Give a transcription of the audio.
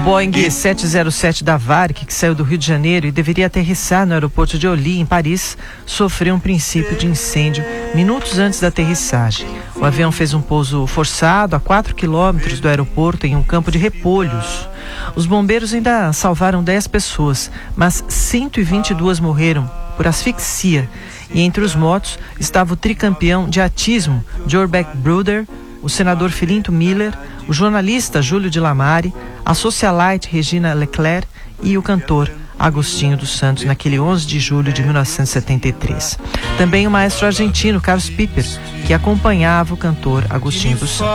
Boeing 707 da Varig, que saiu do Rio de Janeiro e deveria aterrissar no aeroporto de Orly, em Paris, sofreu um princípio de incêndio minutos antes da aterrissagem. O avião fez um pouso forçado a 4 quilômetros do aeroporto em um campo de repolhos. Os bombeiros ainda salvaram 10 pessoas, mas 122 morreram por asfixia. E entre os mortos estava o tricampeão de atismo, Jorbeck Bruder, o senador Filinto Miller, o jornalista Júlio de Lamare, a socialite Regina Leclerc e o cantor Agostinho dos Santos, naquele 11 de julho de 1973. Também o maestro argentino Carlos Piper, que acompanhava o cantor Agostinho dos Santos.